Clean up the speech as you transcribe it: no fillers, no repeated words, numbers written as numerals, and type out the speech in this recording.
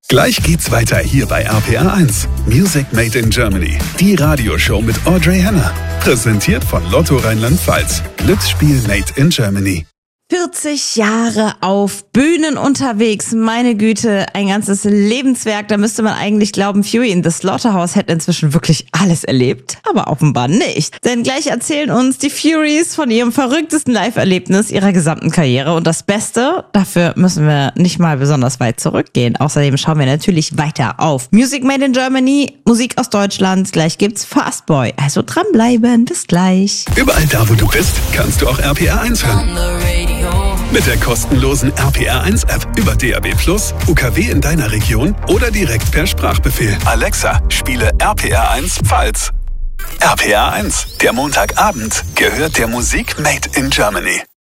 Gleich geht's weiter hier bei RPR 1. Music Made in Germany. Die Radioshow mit Audrey Henner. Präsentiert von Lotto Rheinland-Pfalz. Glücksspiel Made in Germany. 40 Jahre auf Bühnen unterwegs, meine Güte, ein ganzes Lebenswerk. Da müsste man eigentlich glauben, Fury in the Slaughterhouse hätte inzwischen wirklich alles erlebt, aber offenbar nicht. Denn gleich erzählen uns die Furies von ihrem verrücktesten Live-Erlebnis ihrer gesamten Karriere. Und das Beste, dafür müssen wir nicht mal besonders weit zurückgehen. Außerdem schauen wir natürlich weiter auf Music Made in Germany, Musik aus Deutschland. Gleich gibt's Fastboy, also dranbleiben, bis gleich. Überall da, wo du bist, kannst du auch RPR 1 hören. Mit der kostenlosen RPR 1 App über DAB+, UKW in deiner Region oder direkt per Sprachbefehl. Alexa, spiele RPR 1 Pfalz. RPR 1, der Montagabend, gehört der Musik Made in Germany.